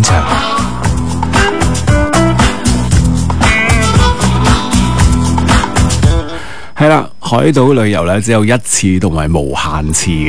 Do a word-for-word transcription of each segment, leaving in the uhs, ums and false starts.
唱。係啦，海島旅遊咧只有一次同埋無限次嘅。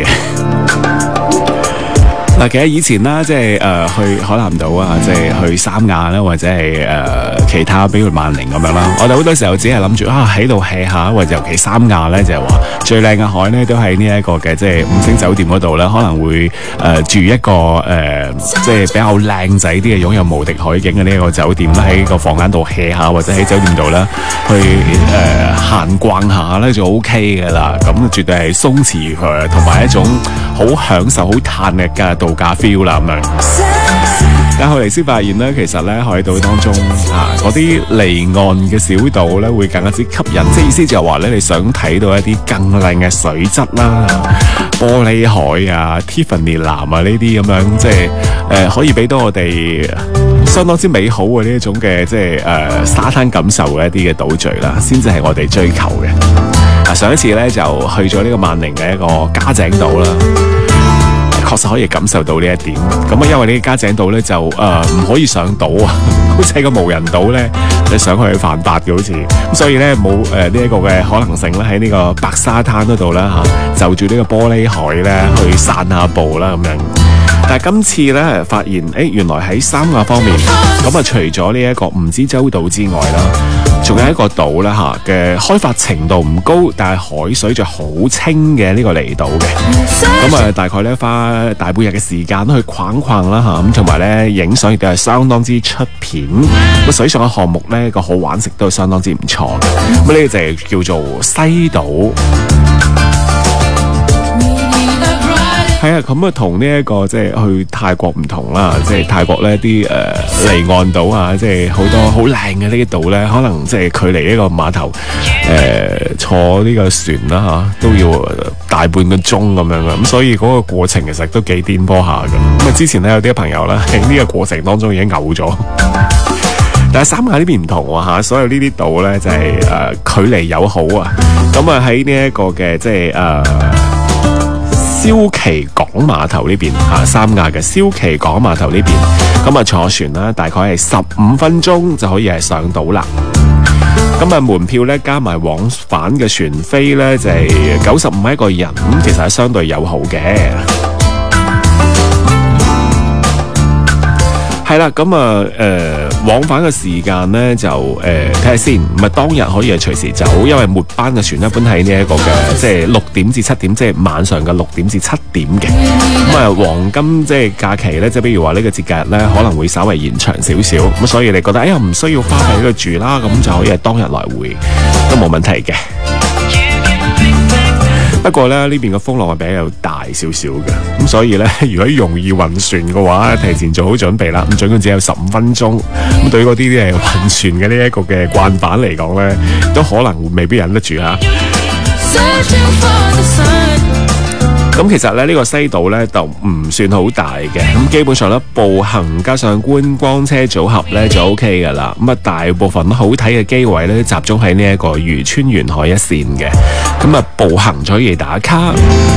嗱，其實以前啦，即係誒、呃、去海南島啊，即係去三亞啦，或者係誒、呃、其他，比如萬寧咁樣啦。我哋好多時候只係諗住啊喺度 hea 下，或者尤其三亞咧就係話最靚嘅海咧都喺呢一個嘅即係五星酒店嗰度咧，可能會誒、呃、住一個誒、呃、即係比較靚仔啲嘅，擁有無敵海景嘅呢一個酒店啦，喺個房間度 hea 下，或者喺酒店度咧去誒行、呃、逛下咧就 OK 嘅啦。咁絕對係鬆弛佢，同埋一種好享受、好嘆力嘅度假 feel 啦咁樣。但後嚟先發現咧，其實咧海島當中啊，嗰啲離岸嘅小島咧會更加之吸引，即係意思就係話咧，你想睇到一啲更靚嘅水質啦、玻璃海啊、Tiffany 藍啊呢啲咁樣，即係誒、呃、可以俾到我哋相當之美好嘅呢一種嘅即係誒、呃、沙灘感受嘅一啲嘅島嶼啦，先至係我哋追求嘅。啊，上一次咧就去咗呢個萬寧嘅一個嘉井島啦。確實可以感受到呢一點，咁啊，因為呢個嘉井島咧就誒唔、呃、可以上島啊，好似個無人島咧，你上去犯法嘅好似，咁所以咧冇誒呢一個嘅可能性咧喺呢個白沙灘嗰度啦嚇，就住呢個玻璃海咧去散下步啦咁樣。但係今次咧發現，誒、欸、原來喺三亞方面，咁啊除咗呢一個蜈支洲島之外啦，仲有一個島啦嚇嘅開發程度唔高，但係海水就好清嘅呢個離島嘅。咁啊大概咧花大半日嘅時間去逛逛啦嚇，咁同埋咧影相亦都係相當之出片。個水上嘅項目咧個好玩食都係相當之唔錯嘅。咁呢個就係叫做西島。係啊，咁啊同呢一個即係去泰國唔同啦，即係泰國呢啲誒離岸島啊，即係好多好靚嘅呢啲島咧，可能即係距離呢個碼頭誒、呃、坐呢個船啦嚇、啊，都要大半個鐘咁樣嘅，咁所以嗰個過程其實都幾顛簸下嘅。咁啊之前咧有啲朋友咧喺呢個過程當中已經嘔咗，但係三亞呢邊唔同喎嚇，所有呢啲島咧就係、是、誒、呃、距離友好啊，咁啊喺呢一個嘅即係誒。呃礁旗港碼頭呢邊啊，三亞嘅礁旗港碼頭呢邊，咁啊坐船啦，大概係十五分鐘就可以係上島啦。咁啊門票咧加埋往返嘅船飛咧就係九十五蚊一個人，咁其實係相對友好嘅。係啦，咁啊誒往返嘅時間咧就誒睇下先，唔係當日可以係隨時走，因為末班嘅船一般喺呢一個嘅即係六點至七點，即係晚上嘅六點至七點嘅。咁啊黃金即係假期咧，即係比如話呢個節假日咧，可能會稍微延長少少。咁所以你覺得哎呀唔需要花費喺度住啦，咁就可以係當日來回都冇問題嘅。不過咧呢邊嘅風浪係比較大少少嘅，咁所以咧如果容易暈船嘅話，提前做好準備啦。咁總共只有十五分鐘，咁對於嗰啲啲係暈船嘅呢一個嘅慣犯嚟講咧，都可能未必忍得住吓。咁其實咧呢個西島咧就唔算好大嘅，咁基本上咧步行加上觀光車組合咧就 OK 噶啦。咁啊大部分好睇嘅機位咧集中喺呢一個漁村沿海一線嘅，咁啊步行就可以打卡。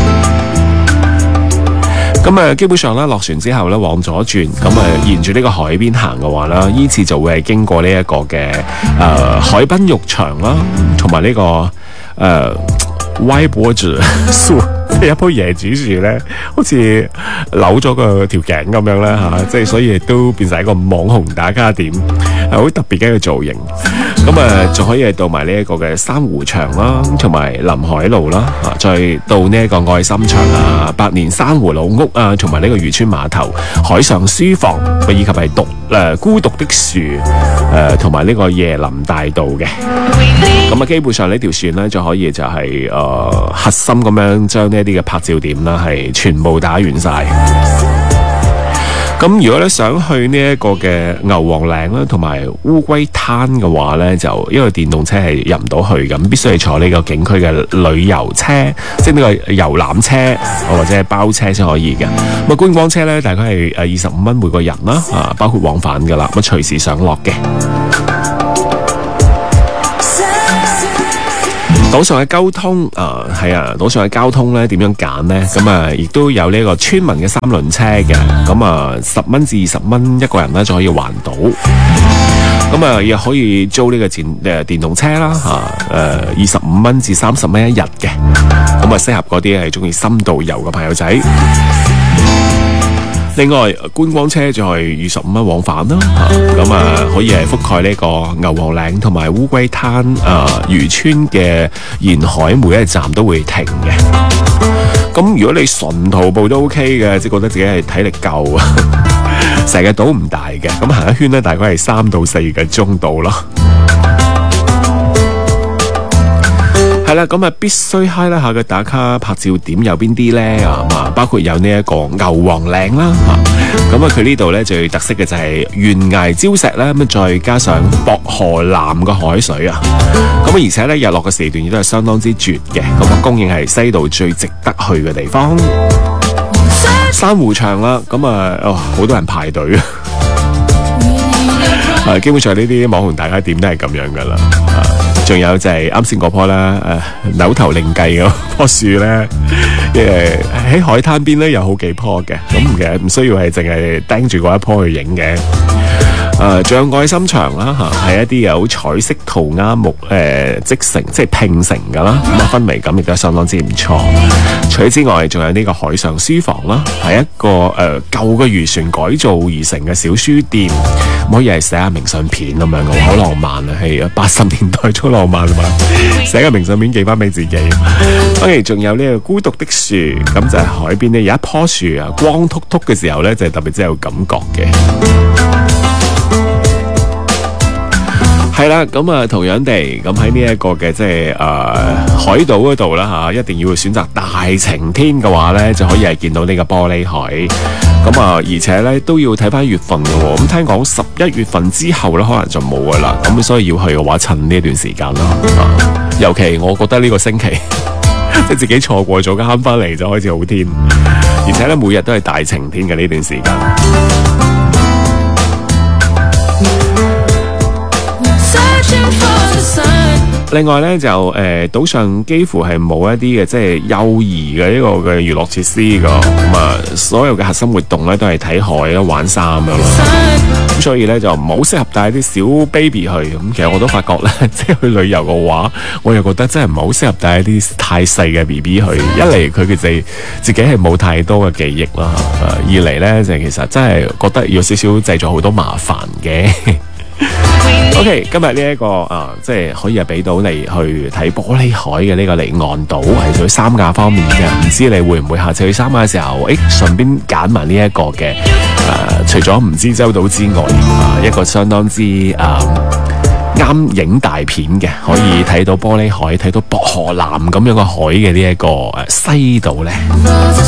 咁啊基本上咧落船之後咧往左轉，咁啊沿住呢個海邊行嘅話啦，依次就會係經過呢一個嘅誒、呃、海濱浴場啦，同埋呢個誒。呃歪脖子樹，即係一棵椰子樹咧，好似扭咗個條頸咁樣啦吓，即係所以亦都變成一個網紅打卡點，係好特別嘅一個造型。咁啊，仲可以係到埋呢一個嘅珊瑚場啦，同埋臨海路啦，啊，再到呢一個愛心場啊、百年珊瑚老屋啊，同埋呢個漁村碼頭、海上書房，以及係獨誒孤獨的樹誒，同埋呢個椰林大道嘅。咁啊，基本上呢條船咧就可以就係、是、誒、呃、核心咁樣將呢一啲嘅拍照點啦，係全部打完晒。咁如果咧想去呢一個嘅牛黃嶺啦，同埋烏龜灘嘅話咧，就因為電動車係入唔到去，咁必須係坐呢個景區嘅旅遊車，即係呢個遊覽車或者係包車先可以嘅。咁啊，觀光車咧大概係誒二十五蚊每個人啦，啊，包括往返噶啦，咁隨時上落嘅。 島上嘅交通啊，係啊，島上嘅交通咧點樣揀呢？咁啊，亦都有呢個村民嘅三輪車嘅，咁啊十蚊至二十蚊一個人咧就可以環島。咁啊，亦可以租呢個電誒電動車啦，嚇誒二十五蚊至三十蚊一日嘅，咁啊適合嗰啲係中意深度遊嘅朋友仔。另外觀光車就係二十五蚊往返啦，咁啊可以係覆蓋呢個牛黃嶺同埋烏龜灘啊漁村嘅沿海，每一個站都會停嘅。咁如果你純徒步都 OK 嘅，即係覺得自己係體力夠啊，成個島唔大嘅，咁行一圈咧大概係三到四個鐘度咯。係啦，咁啊必須 highlight 下嘅打卡拍照點有邊啲咧啊嘛，包括有呢一個牛黃嶺啦嚇，咁啊佢呢度咧最特色嘅就係懸崖礁石啦，咁再加上薄荷藍嘅海水啊，咁啊而且咧日落嘅時段亦都係相當之絕嘅，咁啊公認係西島最值得去嘅地方。珊瑚場啦，咁啊哦好多人排隊啊，啊基本上呢啲網紅打卡點都係咁樣噶啦。仲有就係啱先嗰棵啦，誒扭頭另計嗰棵樹咧，誒喺海灘邊咧有好幾棵嘅，咁其實唔需要係淨係盯住嗰一棵去影嘅。誒仲有愛心牆啦嚇，係一啲有彩色塗鴉木誒織成，即係拼成㗎啦，咁啊氛圍感亦都相當之唔錯。除此之外，仲有呢個海上書房啦，係一個誒舊嘅漁船改造而成嘅小書店，可以係寫下明信片咁樣嘅，好浪漫啊！係八十年代初浪漫啊嘛，寫個明信片寄翻俾自己。OK，仲有呢個孤獨的樹，咁就係海邊呢有一棵樹啊，光禿禿嘅時候咧，就係特別之有感覺嘅。係啦，咁啊，同樣地，咁喺呢一個嘅即係誒海島嗰度啦吓，一定要選擇大晴天嘅話咧，就可以係見到呢個玻璃海。咁啊，而且咧都要睇翻月份嘅喎。咁聽講十一月份之後咧，可能就冇噶啦。咁所以要去嘅話，趁呢段時間啦。啊，尤其我覺得呢個星期，即係自己錯過咗，啱翻嚟就開始好天，而且咧每日都係大晴天嘅呢段時間。另外咧就誒島上幾乎係冇一啲嘅即係幼兒嘅一個嘅娛樂設施噶，咁啊所有嘅核心活動咧都係睇海啦、玩沙咁樣咯。咁所以咧就唔好適合帶啲小 baby 去。咁其實我都發覺咧，即係去旅遊嘅話，我又覺得真係唔係好適合帶一啲太細嘅 B B 去。一嚟佢哋自己係冇太多嘅記憶啦，二嚟咧就其實真係覺得要少少製造好多麻煩嘅。OK， 今日呢一個啊，即係可以係俾到你去睇玻璃海嘅呢個離岸島，係屬於三亞方面嘅。唔知你會唔會下次去三亞嘅時候，誒順便揀埋呢一個嘅誒、呃，除咗唔知洲島之外，啊一個相當之誒啱影大片嘅，可以睇到玻璃海、睇到薄荷藍咁樣嘅海嘅呢一個誒西島咧。